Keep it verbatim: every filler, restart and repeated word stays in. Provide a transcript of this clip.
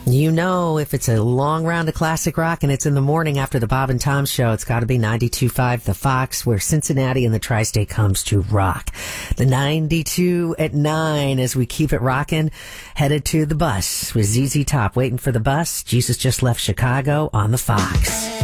You know, if it's a long round of classic rock and it's in the morning after the Bob and Tom show, it's got to be ninety-two point five The Fox, where Cincinnati and the Tri-State comes to rock. The ninety-two at nine as we keep it rocking, headed to the bus with Z Z Top, waiting for the bus. Jesus Just Left Chicago on the Fox.